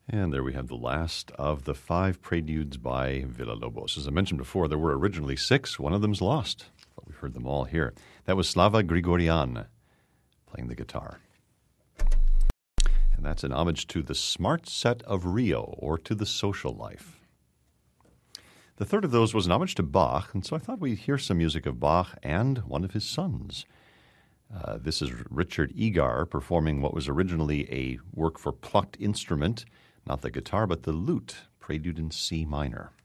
And there we have the last of the 5 preludes by Villa-Lobos. As I mentioned before, there were originally 6. One of them's lost, but we've heard them all here. That was Slava Grigorian playing the guitar. And that's an homage to the Smart Set of Rio, or to the social life. The third of those was an homage to Bach, and so I thought we'd hear some music of Bach and one of his sons. This is Richard Egar performing what was originally a work for plucked instrument, not the guitar, but the lute, Prelude in C minor.